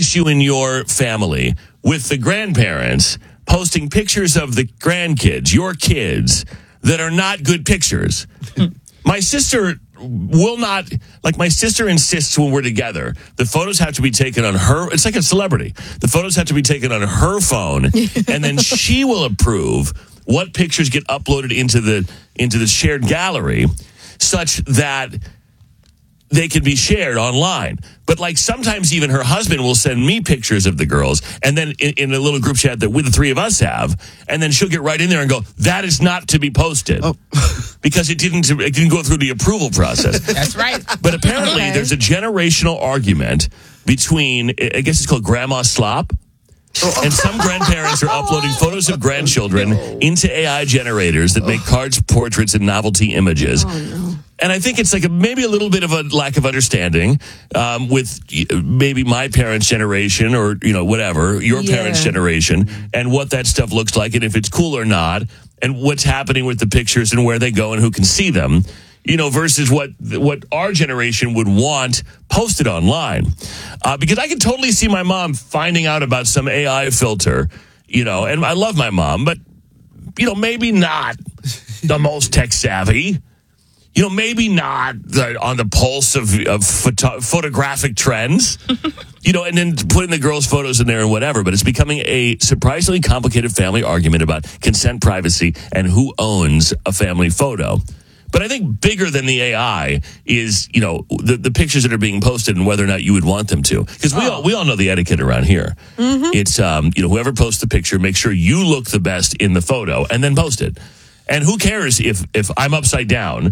issue in your family with the grandparents posting pictures of the grandkids, your kids, that are not good pictures. My sister will not, like my sister insists when we're together, the photos have to be taken on her, it's like a celebrity. The photos have to be taken on her phone, and then she will approve what pictures get uploaded into the shared gallery such that they can be shared online. But like sometimes even her husband will send me pictures of the girls, and then in a little group chat that we the three of us have, and then she'll get right in there and go, that is not to be posted. Oh. Because it didn't go through the approval process. That's right. But apparently there's a generational argument between, I guess it's called grandma slop. And some grandparents are uploading photos of grandchildren into AI generators that make cards, portraits, and novelty images. Oh, no. And I think it's like maybe a little bit of a lack of understanding with maybe my parents' generation or, whatever, your parents' generation, and what that stuff looks like and if it's cool or not, and what's happening with the pictures and where they go and who can see them. Versus what our generation would want posted online. Because I could totally see my mom finding out about some AI filter, and I love my mom, but, maybe not the most tech savvy. Maybe not on the pulse of photographic trends, and then putting the girls' photos in there and whatever. But it's becoming a surprisingly complicated family argument about consent, privacy, and who owns a family photo. But I think bigger than the AI is, the pictures that are being posted and whether or not you would want them to. Because we all know the etiquette around here. Mm-hmm. It's, whoever posts the picture, make sure you look the best in the photo and then post it. And who cares if I'm upside down?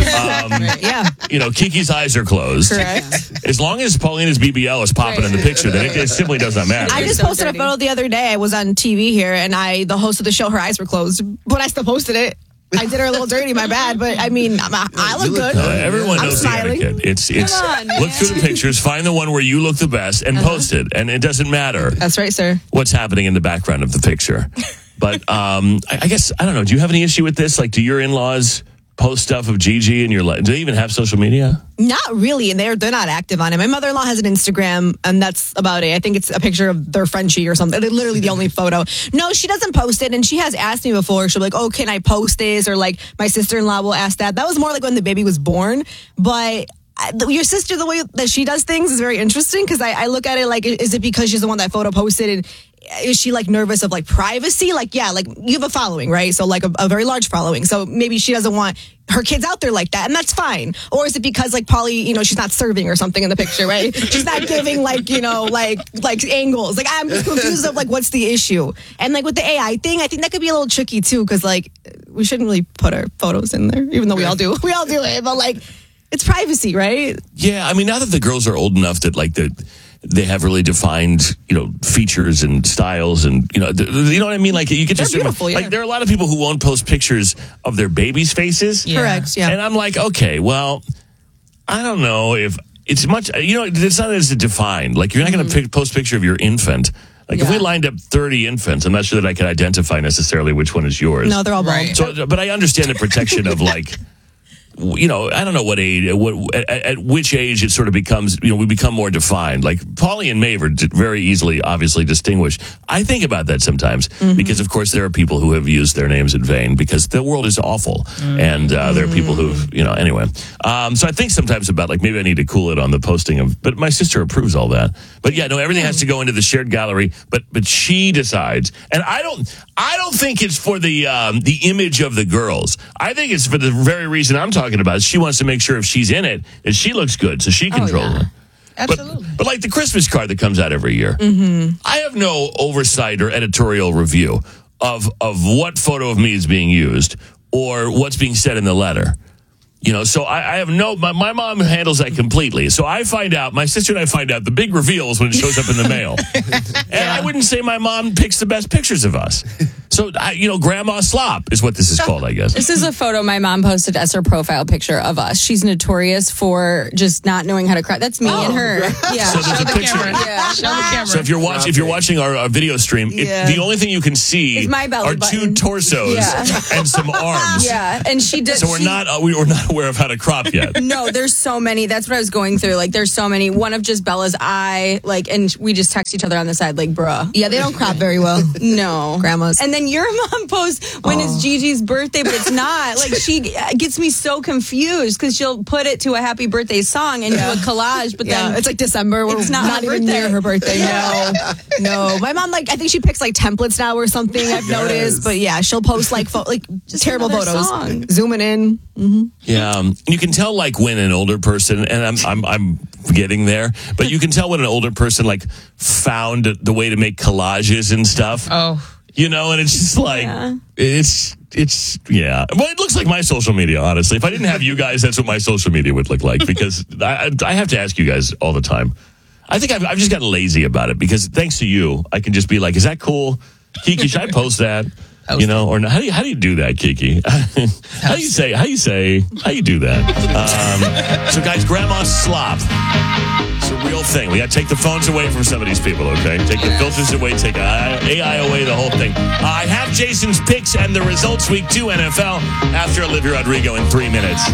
Kiki's eyes are closed. Correct. As long as Paulina's BBL is popping in the picture, then it simply does not matter. I just posted a photo the other day. I was on TV here, and the host of the show, her eyes were closed, but I still posted it. I did her a little dirty, my bad, but I mean, I look good. Everyone knows the etiquette. It's look through the pictures, find the one where you look the best, and post it. And it doesn't matter. That's right, sir. What's happening in the background of the picture. But I guess, I don't know, do you have any issue with this? Like, do your in-laws post stuff of Gigi and your life? Do they even have social media? Not really, and they're not active on it. My mother-in-law has an Instagram, and that's about it. I think it's a picture of their Frenchie or something. They're literally the only photo. No, she doesn't post it, and she has asked me before. She'll be like, oh, can I post this? Or like my sister-in-law will ask that. That was more like when the baby was born, but your sister, the way that she does things is very interesting because I look at it like, is it because she's the one that photo posted and is she like nervous of like privacy? Like, yeah, like you have a following, right? So like a very large following. So maybe she doesn't want her kids out there like that, and that's fine. Or is it because like Polly, she's not serving or something in the picture, right? She's not giving like, like angles. Like I'm just confused of like what's the issue. And like with the AI thing, I think that could be a little tricky too, because like we shouldn't really put our photos in there, even though we all do. We all do it, but like it's privacy, right? Yeah, I mean, now that the girls are old enough that like they have really defined, features and styles and, you know what I mean? Like you could just, like there are a lot of people who won't post pictures of their babies' faces. Yeah. Correct, yeah. And I'm like, okay, well, I don't know if it's much, it's not as defined. Like you're not going to post a picture of your infant. Like if we lined up 30 infants, I'm not sure that I could identify necessarily which one is yours. No, they're all bald. Right. So, but I understand the protection of like, I don't know what age, at which age it sort of becomes, we become more defined. Like Polly and Maeve are very easily, obviously distinguished. I think about that sometimes because, of course, there are people who have used their names in vain because the world is awful. And there are people who've, anyway. So I think sometimes about like, maybe I need to cool it on the posting of, but my sister approves all that. But yeah, no, everything has to go into the shared gallery, but she decides. And I don't think it's for the image of the girls. I think it's for the very reason I'm talking about. She wants to make sure if she's in it, that she looks good, so she controls it. Absolutely. But like the Christmas card that comes out every year, I have no oversight or editorial review of what photo of me is being used or what's being said in the letter. So I have my mom handles that completely. So I find out, my sister and I find out the big reveals when it shows up in the mail. And I wouldn't say my mom picks the best pictures of us. So, grandma slop is what this is called, I guess. This is a photo my mom posted as her profile picture of us. She's notorious for just not knowing how to cry. That's me and her. Yeah. So there's a picture. Yeah. Show the camera. So if you're watching our video stream, the only thing you can see Is my belly are button. 2 torsos and some arms. Yeah, and she did. So we were not aware of how to crop yet. No, there's so many. That's what I was going through. Like, there's so many. One of just Bella's eye, and we just text each other on the side, like, bruh. Yeah, they don't crop very well. No. Grandmas. And then your mom posts when it's Gigi's birthday, but it's not. Like, she gets me so confused because she'll put it to a happy birthday song and do a collage, but then it's like December. It's not her even birthday. near her birthday. No. My mom, I think she picks templates now or something. I've noticed, but yeah, she'll post just terrible another photos, song. zooming in. Yeah, you can tell when an older person, and I'm getting there, but you can tell when an older person found the way to make collages and stuff. Oh. And it's just it's Well, it looks like my social media, honestly. If I didn't have you guys, that's what my social media would look like, because I have to ask you guys all the time. I think I've just gotten lazy about it, because thanks to you, I can just be like, is that cool? Kiki, should I post that? Or how do you do that, Kiki? How do you do that? So guys, grandma slop. It's a real thing. We got to take the phones away from some of these people, okay? Take the filters away, take AI away, the whole thing. I have Jason's picks and the results week 2 NFL after Olivia Rodrigo in 3 minutes.